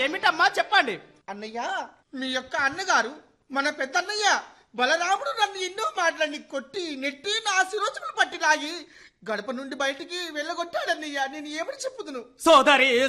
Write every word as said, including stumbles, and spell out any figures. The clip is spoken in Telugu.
ఏమిటమ్మా చెప్పండి. అన్నయ్య, మీ యొక్క అన్నగారు మన పెద్దన్నయ్య బలరాముడు నన్ను ఎన్నో మాటలని కొట్టి నెట్టి నా శిరోజములు పట్టి లాగి గడప నుండి బయటికి వెళ్ళగొట్టాడన్నయ్య. నేను ఏమని చెప్పుదును? సోదరి